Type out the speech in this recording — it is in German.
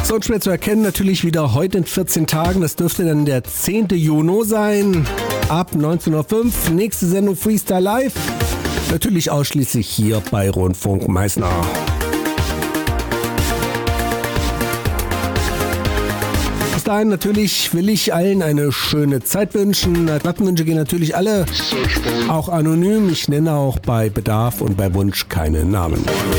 So, und schwer zu erkennen natürlich wieder heute in 14 Tagen. Das dürfte dann der 10. Juni sein. Ab 19.05 Uhr. Nächste Sendung Freestyle Live. Natürlich ausschließlich hier bei Rundfunk Meißner. Bis dahin natürlich will ich allen eine schöne Zeit wünschen. Plattenwünsche gehen natürlich alle auch anonym. Ich nenne auch bei Bedarf und bei Wunsch keine Namen.